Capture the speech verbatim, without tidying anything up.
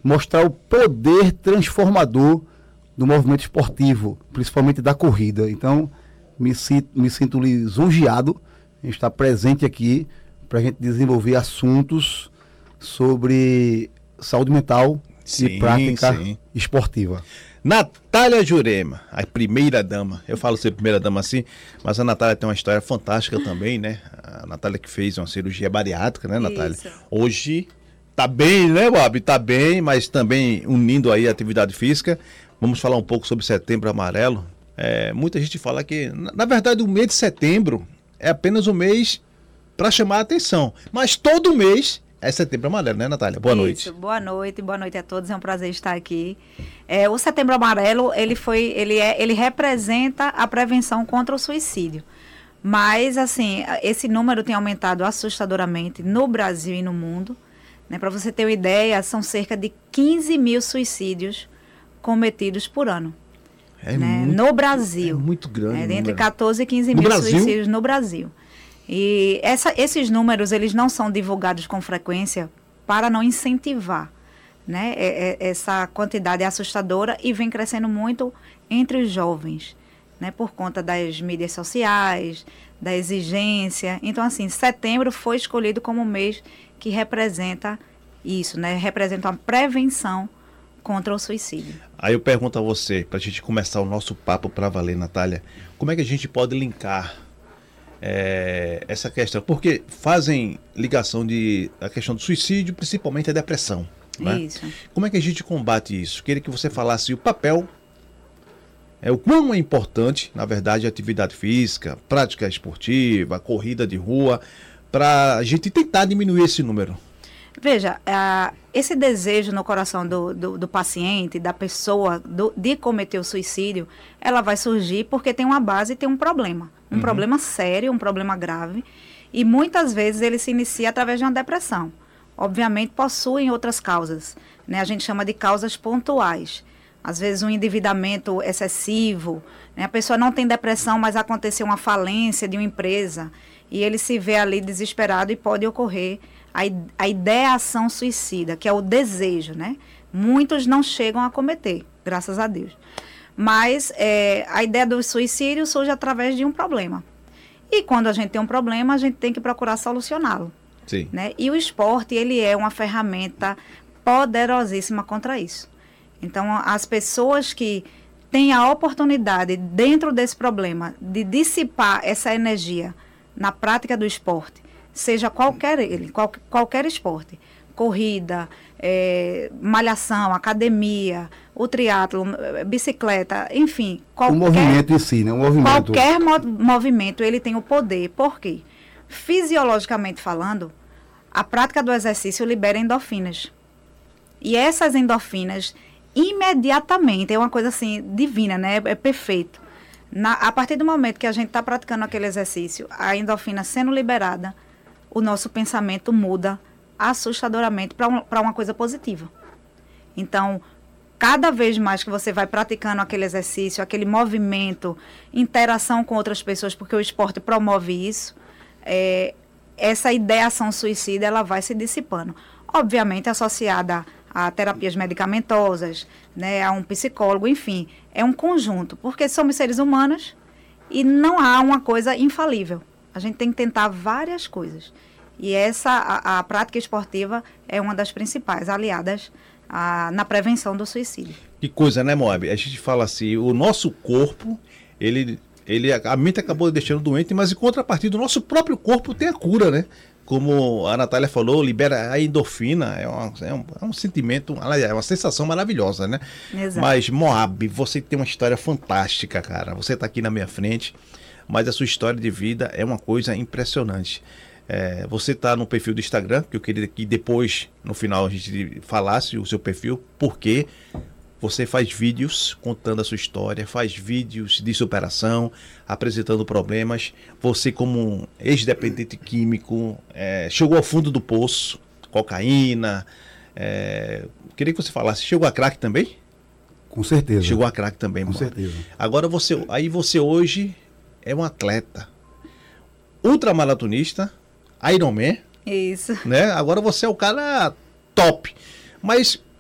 mostrar o poder transformador do movimento esportivo, principalmente da corrida. Então, me sinto, me sinto lisonjeado em estar presente aqui para a gente desenvolver assuntos sobre saúde mental sim, e prática sim. esportiva. Natália Jurema, a primeira dama. Eu falo ser primeira dama assim, mas a Natália tem uma história fantástica também, né? A Natália que fez uma cirurgia bariátrica, né, Natália? Isso. Hoje tá bem, né, Bob? Tá bem, mas também unindo aí a atividade física. Vamos falar um pouco sobre Setembro Amarelo. É, muita gente fala que, na, na verdade, o mês de setembro é apenas um mês para chamar a atenção. Mas todo mês é Setembro Amarelo, né, Natália? Boa Isso, noite. Boa noite, boa noite a todos. É um prazer estar aqui. É, o Setembro Amarelo, ele foi, ele é, ele representa a prevenção contra o suicídio. Mas, assim, esse número tem aumentado assustadoramente no Brasil e no mundo. Né? Para você ter uma ideia, são cerca de quinze mil suicídios cometidos por ano. É né? muito, no Brasil. É muito grande. É, o entre número. quatorze e quinze No mil Brasil? suicídios no Brasil. E essa, esses números, eles não são divulgados com frequência para não incentivar, né? É, é, essa quantidade é assustadora e vem crescendo muito entre os jovens, né? Por conta das mídias sociais, da exigência. Então, assim, setembro foi escolhido como o mês que representa isso, né? Representa uma prevenção contra o suicídio. Aí eu pergunto a você, para a gente começar o nosso papo para valer, Natália, como é que a gente pode linkar É, essa questão, porque fazem ligação de a questão do suicídio, principalmente a depressão, né? Isso. Como é que a gente combate isso? Queria que você falasse o papel, é, o quão é importante, na verdade, a atividade física, prática esportiva, corrida de rua, para a gente tentar diminuir esse número. Veja, uh, esse desejo no coração do, do, do paciente, da pessoa, do, de cometer o suicídio, ela vai surgir porque tem uma base e tem um problema. Um uhum. problema sério, um problema grave. E muitas vezes ele se inicia através de uma depressão. Obviamente possuem outras causas, né? A gente chama de causas pontuais. Às vezes um endividamento excessivo, né? A pessoa não tem depressão, mas aconteceu uma falência de uma empresa. E ele se vê ali desesperado e pode ocorrer a, a ideação suicida, que é o desejo, né? Muitos não chegam a cometer, graças a Deus. Mas é, a ideia do suicídio surge através de um problema. E quando a gente tem um problema, a gente tem que procurar solucioná-lo. Sim. Né? E o esporte, ele é uma ferramenta poderosíssima contra isso. Então, as pessoas que têm a oportunidade, dentro desse problema, de dissipar essa energia na prática do esporte, seja qualquer ele, qual, qualquer esporte, corrida, é, malhação, academia, o triatlo, bicicleta, enfim, qualquer... O movimento em si, né? O movimento. Qualquer mo movimento, ele tem o poder. Por quê? Fisiologicamente falando, a prática do exercício libera endorfinas. E essas endorfinas, imediatamente, é uma coisa assim, divina, né? É perfeito. Na, a partir do momento que a gente está praticando aquele exercício, a endorfina sendo liberada, o nosso pensamento muda assustadoramente para um, para uma coisa positiva. Então, cada vez mais que você vai praticando aquele exercício, aquele movimento, interação com outras pessoas, porque o esporte promove isso, é, essa ideação suicida, ela vai se dissipando. Obviamente associada a terapias medicamentosas, né, a um psicólogo, enfim, é um conjunto, porque somos seres humanos e não há uma coisa infalível. A gente tem que tentar várias coisas. E essa, a, a prática esportiva é uma das principais aliadas a, na prevenção do suicídio. Que coisa, né, Moab? A gente fala assim, o nosso corpo, ele, ele, a mente acabou deixando doente, mas em contrapartida, o nosso próprio corpo tem a cura, né? Como a Natália falou, libera a endorfina, é, uma, é, um, é um sentimento, é uma sensação maravilhosa, né? Exato. Mas, Moab, você tem uma história fantástica, cara. Você está aqui na minha frente, mas a sua história de vida é uma coisa impressionante. É, você está no perfil do Instagram, que eu queria que depois, no final, a gente falasse o seu perfil, porque você faz vídeos contando a sua história, faz vídeos de superação, apresentando problemas. Você, como um ex-dependente químico, é, chegou ao fundo do poço, cocaína. É, queria que você falasse, chegou a crack também? Com certeza. Chegou a crack também, Com mano. certeza. Agora você, aí você hoje é um atleta, ultramaratonista, Ironman. Isso. Né? Agora você é o cara top. Mas